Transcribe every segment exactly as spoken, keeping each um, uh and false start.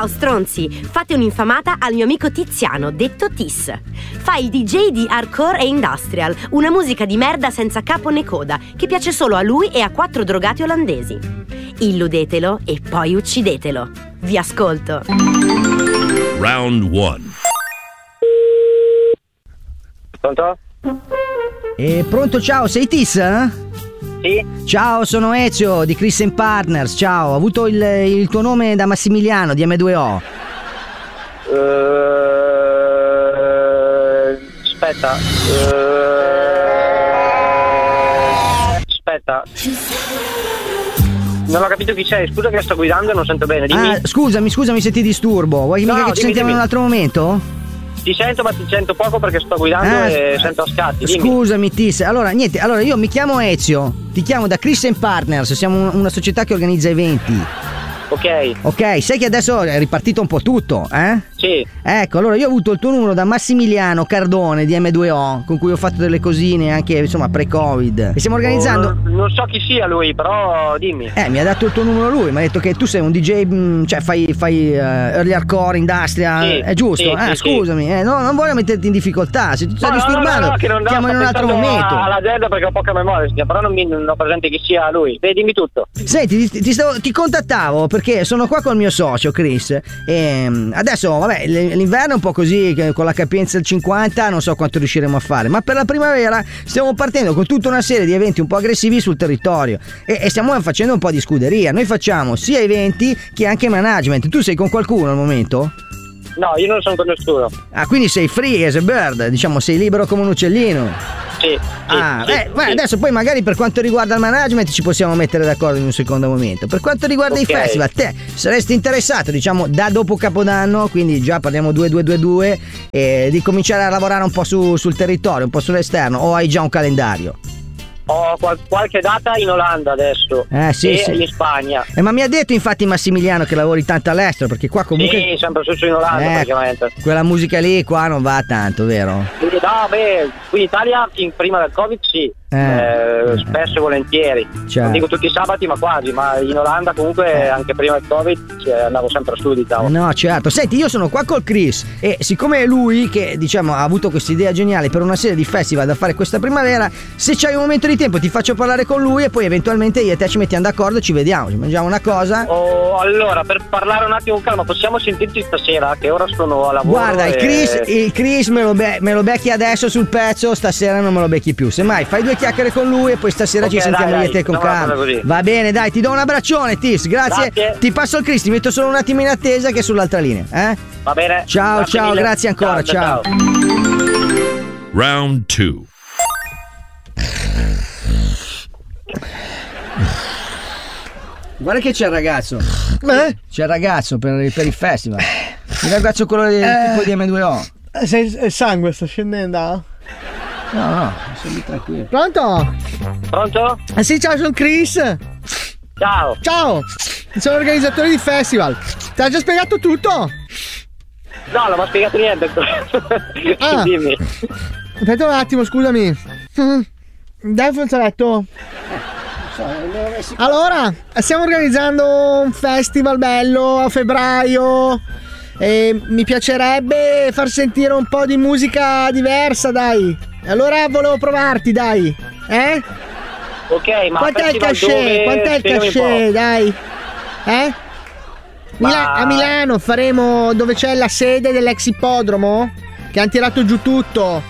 Ciao stronzi, fate un'infamata al mio amico Tiziano, detto Tis. Fa il D J di hardcore e industrial, una musica di merda senza capo né coda, che piace solo a lui e a quattro drogati olandesi. Illudetelo e poi uccidetelo. Vi ascolto. Round one. Pronto? Eh, pronto, ciao, sei Tis? Eh? Sì. Ciao, sono Ezio di Chris and Partners. Ciao, ho avuto il, il tuo nome da Massimiliano di M due O. Uh, aspetta. Uh, aspetta. Non ho capito chi sei, scusa che sto guidando e non sento bene. Dimmi. Ah, scusami, scusami se ti disturbo. Vuoi No, mica che dimmi, ci sentiamo dimmi. in un altro momento? Ti sento, ma ti sento poco perché sto guidando Ah, e sento a scatti. Dimmi. Scusami Tis, allora niente, allora io mi chiamo Ezio, ti chiamo da Chris and Partners, siamo un- una società che organizza eventi. Ok. Ok, sai che adesso è ripartito un po' tutto, eh? Sì. Ecco, allora io ho avuto il tuo numero da Massimiliano Cardone di M due O, con cui ho fatto delle cosine anche, insomma, pre-Covid. E stiamo organizzando... Oh, non, non so chi sia lui, però dimmi. Eh, mi ha dato il tuo numero lui, mi ha detto che tu sei un D J, mh, cioè fai, fai uh, early hardcore, industrial, Sì, è giusto? sì, eh, sì, scusami, eh, no, non voglio metterti in difficoltà, se ti sto No, no, disturbando, no, no, che non no, chiamo in sto un altro pensando momento. a- All'azienda perché ho poca memoria, però non mi non ho presente chi sia lui. Beh, dimmi tutto. Senti, ti, ti, stavo- ti contattavo perché sono qua col mio socio Chris e mh, adesso, vabbè, l- l'inverno è un po' così, che con la capienza del cinquanta non so quanto riusciremo a fare, ma per la primavera stiamo partendo con tutta una serie di eventi un po' aggressivi sul territorio e, e stiamo facendo un po' di scuderia. Noi facciamo sia eventi che anche management. Tu sei con qualcuno al momento? No, io non sono con nessuno. Ah, quindi sei free as a bird, diciamo, sei libero come un uccellino. Sì. sì, Ah, sì, beh, beh, sì. adesso poi magari per quanto riguarda il management ci possiamo mettere d'accordo in un secondo momento. Per quanto riguarda Ok. i festival, te saresti interessato, diciamo, da dopo Capodanno, quindi già parliamo due due due due, eh, di cominciare a lavorare un po' su, sul territorio, un po' sull'esterno, o hai già un calendario? Ho qual- qualche data in Olanda adesso. Eh, sì, e sì. in Spagna. Eh, ma mi ha detto infatti Massimiliano che lavori tanto all'estero, perché qua comunque Sì, sempre su in Olanda Eh, praticamente. quella musica lì qua non va tanto, vero? Quindi, no, beh, qui in Italia in- prima del Covid sì, Eh, eh, eh. spesso e volentieri. Certo. Non dico tutti i sabati, ma quasi, ma in Olanda comunque anche prima del Covid cioè, andavo sempre su, diciamo. No, certo. Senti, io sono qua col Chris e siccome è lui che, diciamo, ha avuto questa idea geniale per una serie di festival da fare questa primavera, se c'hai un momento di tempo ti faccio parlare con lui e poi eventualmente io e te ci mettiamo d'accordo e ci vediamo, ci mangiamo una cosa. Oh, allora, per parlare un attimo con calma, possiamo sentirci stasera, che ora sono a lavoro. Guarda, il e- Chris, il Chris me, lo be- me lo becchi adesso sul pezzo, stasera non me lo becchi più. Semmai fai due chiacchiere con lui e poi stasera Ok, ci sentiamo dai, io e te dai, con facciamo una calma. cosa così. Va bene, dai, ti do un abbraccione, Tis, grazie. Grazie. Ti passo il Chris, ti metto solo un attimo in attesa che è sull'altra linea, eh? Va bene? Ciao, Grazie ciao, mille. grazie ancora, ciao. Round two. Guarda che c'è il ragazzo. Beh, C'è il ragazzo per, per il festival. Il ragazzo quello del Eh. tipo di M due O. sei, il sangue sta scendendo? No, no, sono lì tranquillo. Pronto? Pronto? Eh sì, ciao, sono Chris. Ciao. Ciao, sono organizzatore di festival. Ti ha già spiegato tutto? No, non mi ha spiegato niente. Ah. Dimmi. Aspetta un attimo, scusami. Mm. Dai, Fonzaletto. Allora, stiamo organizzando un festival bello a febbraio e mi piacerebbe far sentire un po' di musica diversa, dai. Allora volevo provarti, dai. Eh? Ok, ma Quant'è il festival cachet? dove? Quant'è il Spiegami un cachet, po'. dai? Eh? Mila- Ma- A Milano faremo dove c'è la sede dell'ex ippodromo che hanno tirato giù tutto.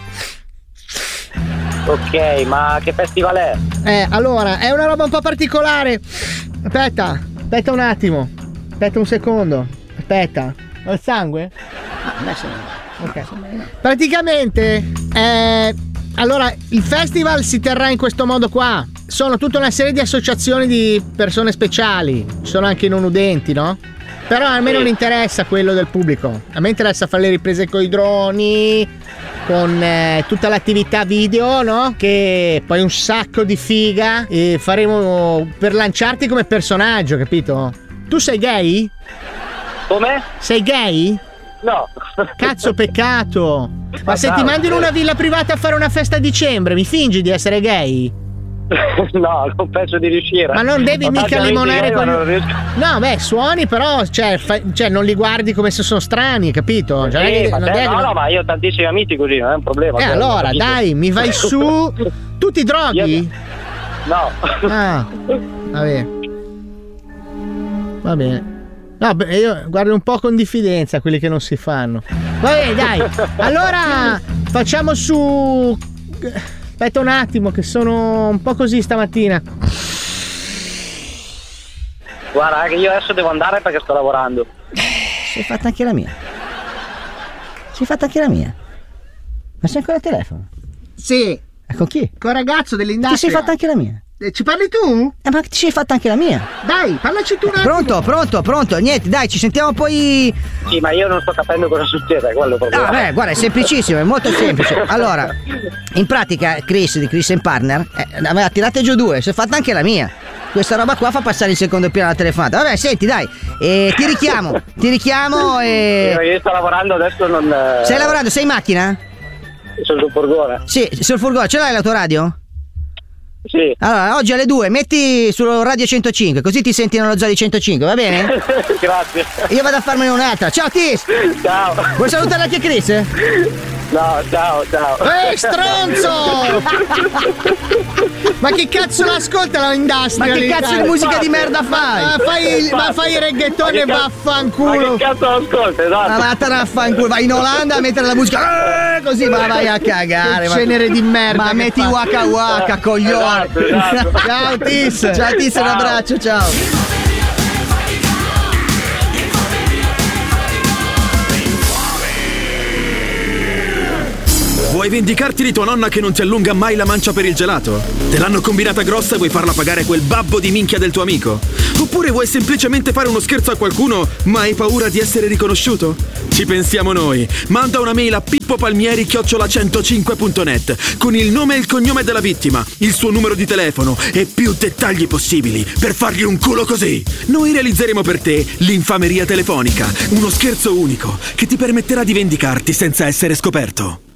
Ok, ma che festival è? Eh, allora, è una roba un po' particolare. Aspetta, aspetta un attimo. Aspetta un secondo. Aspetta. Ho il sangue? Ok. Praticamente, eh, allora, il festival si terrà in questo modo qua. Sono tutta una serie di associazioni di persone speciali. Ci sono anche i non udenti, no? Però a me non interessa quello del pubblico. A me interessa fare le riprese con i droni, con eh, tutta l'attività video, no? Che poi un sacco di figa e faremo per lanciarti come personaggio, capito? Tu sei gay? Come? Sei gay? No. Cazzo, peccato. Ma se ti bravo, mando in sì. una villa privata a fare una festa a dicembre, mi fingi di essere gay? No, non penso di riuscire. Ma non devi Ho mica tanti amici limonare gay, con... ma non riesco. No, beh, suoni però, cioè, fa... cioè non li guardi come se sono strani, capito? Cioè, Sì, non è che- ma non te- è che- no, no, ma io ho tantissimi amici così, non è un problema. Eh, cioè, allora, capito? dai, mi vai su. Tu ti droghi? No. Ah, va bene. Va bene. No, beh, io guardo un po' con diffidenza quelli che non si fanno. Va bene, dai. Allora facciamo su. Aspetta un attimo, che sono un po' così stamattina. Guarda, che io adesso devo andare perché sto lavorando. Si è fatta anche la mia. Si è fatta anche la mia. Ma sei ancora al telefono? Sì. E con chi? Col ragazzo Ti dell'industria. sei fatta anche la mia. Eh, Ci parli tu? Eh, ma ti sei fatta anche la mia. Dai, parlaci tu un attimo. Pronto, pronto, pronto. Niente, dai, ci sentiamo poi. Sì, ma io non sto capendo cosa succede, è quello il problema. Ah, beh, guarda, è semplicissimo, è molto semplice. Allora, in pratica, Chris di Chris and Partner eh, aveva tirate giù due, si è fatta anche la mia. Questa roba qua fa passare il secondo piano alla telefonata. Vabbè, senti, dai, eh, ti richiamo, ti richiamo e. Io, io sto lavorando adesso, non. eh, Stai lavorando, sei in macchina? Sono sul furgone. Sì, sul furgone, ce l'hai l'autoradio? Sì. Allora, oggi alle due metti sul radio centocinque, così ti senti nello zoo di centocinque, va bene? Grazie. Io vado a farmene un'altra. Ciao Tis! Ciao. Vuoi salutare anche Chris? No, ciao, ciao. Eh, stronzo! Ma che cazzo l'ascolta la industria? Ma che cazzo di musica di merda fai? Ma fai, ma fai il reggaeton e Ma vaffanculo. che cazzo ascolta, esatto. Ma vattene a fanculo, vai in Olanda a mettere la musica eh, così, ma vai a cagare. Che ma- cenere di merda Ma che metti fa. waka waka, coglione. Esatto, esatto. Ciao Tis. Ciao Tis, un Ciao. abbraccio, ciao. Vuoi vendicarti di tua nonna che non ti allunga mai la mancia per il gelato? Te l'hanno combinata grossa e vuoi farla pagare quel babbo di minchia del tuo amico? Oppure vuoi semplicemente fare uno scherzo a qualcuno ma hai paura di essere riconosciuto? Ci pensiamo noi. Manda una mail a pippopalmieri chiocciola centocinque punto net con il nome e il cognome della vittima, il suo numero di telefono e più dettagli possibili per fargli un culo così. Noi realizzeremo per te l'infameria telefonica, uno scherzo unico che ti permetterà di vendicarti senza essere scoperto.